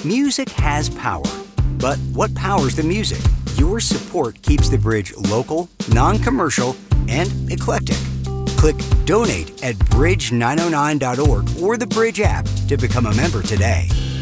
Music has power. But what powers the music? Your support keeps the Bridge local, non-commercial, and eclectic. Click Donate at bridge909.org or the Bridge app to become a member today.